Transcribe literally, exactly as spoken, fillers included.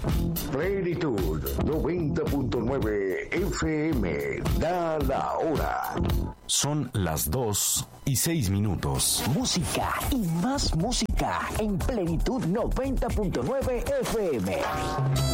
Plenitud noventa punto nueve F M. Da la hora. Son las dos y seis minutos. Música y más música en Plenitud noventa punto nueve F M.